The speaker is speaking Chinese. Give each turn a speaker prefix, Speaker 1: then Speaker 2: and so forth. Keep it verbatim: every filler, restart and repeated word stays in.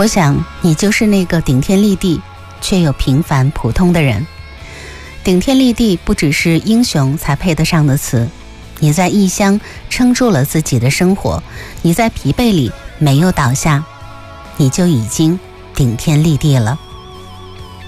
Speaker 1: 我想你就是那个顶天立地却又平凡普通的人。顶天立地不只是英雄才配得上的词，你在异乡撑住了自己的生活，你在疲惫里没有倒下，你就已经顶天立地了。